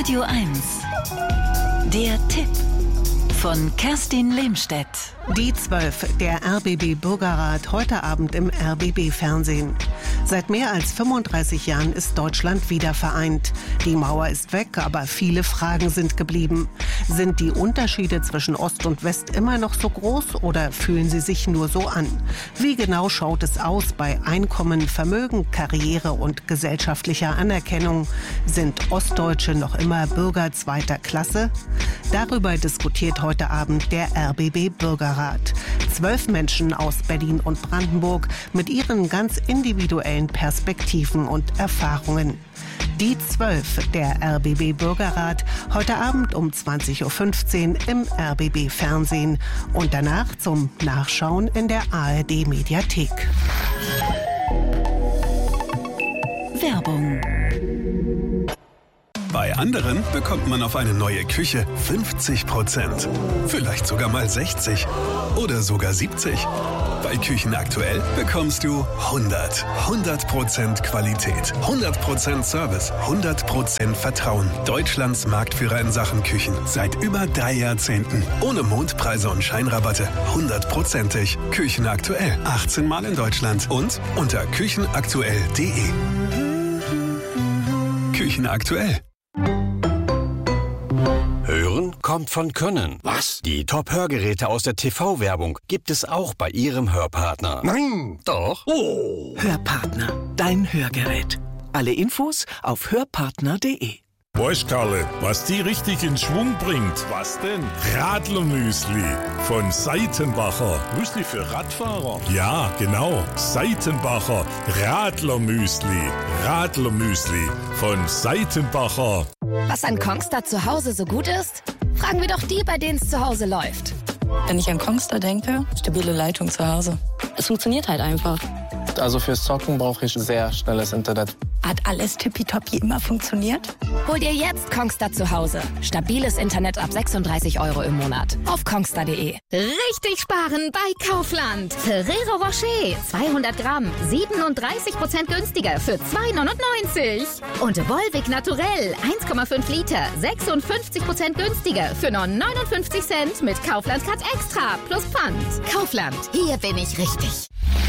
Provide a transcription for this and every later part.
Radio 1. Der Tipp von Kerstin Lehmstedt. Die 12, der RBB Bürgerrat, heute Abend im RBB-Fernsehen. Seit mehr als 35 Jahren ist Deutschland wieder vereint. Die Mauer ist weg, aber viele Fragen sind geblieben. Sind die Unterschiede zwischen Ost und West immer noch so groß oder fühlen sie sich nur so an? Wie genau schaut es aus bei Einkommen, Vermögen, Karriere und gesellschaftlicher Anerkennung? Sind Ostdeutsche noch immer Bürger zweiter Klasse? Darüber diskutiert heute Abend der RBB Bürgerrat. 12 Menschen aus Berlin und Brandenburg mit ihren ganz individuellen Perspektiven und Erfahrungen. Die 12, der RBB Bürgerrat, heute Abend um 20.15 Uhr im RBB Fernsehen und danach zum Nachschauen in der ARD Mediathek. Werbung. Bei anderen bekommt man auf eine neue Küche 50%. Vielleicht sogar mal 60 oder sogar 70. Bei Küchen aktuell bekommst du 100% Qualität, 100% Service, 100% Vertrauen. Deutschlands Marktführer in Sachen Küchen seit über 3 Jahrzehnten. Ohne Mondpreise und Scheinrabatte, 100%ig. Küchen aktuell, 18 Mal in Deutschland und unter küchenaktuell.de. Küchen aktuell. Hören kommt von Können. Was? Die Top-Hörgeräte aus der TV-Werbung gibt es auch bei Ihrem Hörpartner. Nein! Doch. Oh! Hörpartner, dein Hörgerät. Alle Infos auf hörpartner.de. Weißt, Karle, was die richtig in Schwung bringt? Was denn? Radlermüsli von Seitenbacher. Müsli für Radfahrer? Ja, genau. Seitenbacher Radlermüsli. Radlermüsli von Seitenbacher. Was an Kongstar zu Hause so gut ist? Fragen wir doch die, bei denen es zu Hause läuft. Wenn ich an Kongstar denke, stabile Leitung zu Hause. Es funktioniert halt einfach. Also fürs Zocken brauche ich sehr schnelles Internet. Hat alles tippitoppi immer funktioniert? Hol dir jetzt Kongstar zu Hause. Stabiles Internet ab 36 € im Monat. Auf kongstar.de. Richtig sparen bei Kaufland. Ferrero Rocher 200 Gramm 37% günstiger für 2,99 €. Und Volvic Naturell 1,5 Liter 56% günstiger für nur 59 Cent mit Kaufland Card Extra plus Pfand. Kaufland, hier bin ich richtig.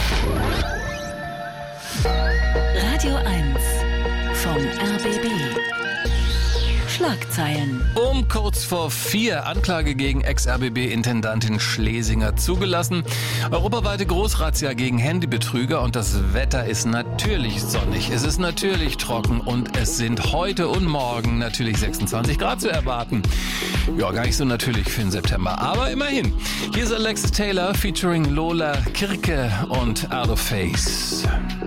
Radio 1 vom RBB. Schlagzeilen. Um kurz vor 4 Anklage gegen Ex-RBB-Intendantin Schlesinger zugelassen. Europaweite Großrazzia gegen Handybetrüger und das Wetter ist natürlich sonnig. Es ist natürlich trocken und es sind heute und morgen natürlich 26 Grad zu erwarten. Ja, gar nicht so natürlich für den September, aber immerhin. Hier ist Alexis Taylor featuring Lola Kirke und Out of Face.